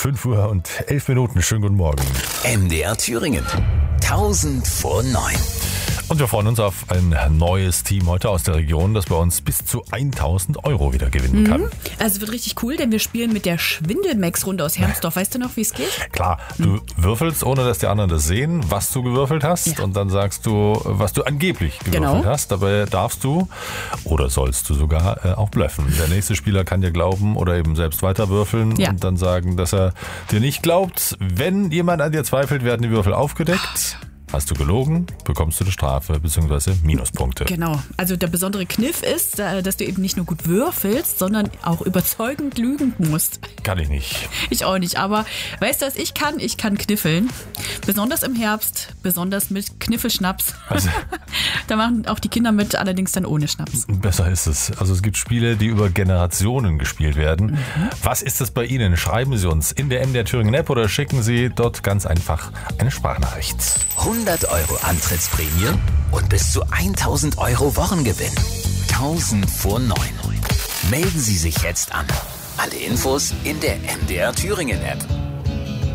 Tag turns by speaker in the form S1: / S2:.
S1: 5:11. Schönen guten Morgen.
S2: MDR Thüringen. 1000 vor 9.
S1: Und wir freuen uns auf ein neues Team heute aus der Region, das bei uns bis zu 1.000 € wieder gewinnen kann.
S3: Also es wird richtig cool, denn wir spielen mit der Schwindelmax-Runde aus Hermsdorf. Weißt du noch, wie es geht?
S1: Klar, du würfelst, ohne dass die anderen das sehen, was du gewürfelt hast.
S3: Ja.
S1: Und dann sagst du, was du angeblich gewürfelt hast. Dabei darfst du oder sollst du sogar auch bluffen. Der nächste Spieler kann dir glauben oder eben selbst weiter würfeln und dann sagen, dass er dir nicht glaubt. Wenn jemand an dir zweifelt, werden die Würfel aufgedeckt. Hast du gelogen, bekommst du eine Strafe bzw. Minuspunkte.
S3: Genau. Also der besondere Kniff ist, dass du eben nicht nur gut würfelst, sondern auch überzeugend lügen musst.
S1: Kann ich nicht.
S3: Ich auch nicht, aber weißt du, was ich kann? Ich kann kniffeln. Besonders im Herbst, besonders mit Kniffelschnaps.
S1: Also,
S3: Da machen auch die Kinder mit, allerdings dann ohne Schnaps.
S1: besser ist es. Also es gibt Spiele, die über Generationen gespielt werden. Was ist das bei Ihnen? Schreiben Sie uns in der MDR Thüringen App oder schicken Sie dort ganz einfach eine Sprachnachricht.
S2: 100 € Antrittsprämie und bis zu 1000 € Wochengewinn. 1000 vor 9. Melden Sie sich jetzt an. Alle Infos in der MDR Thüringen App.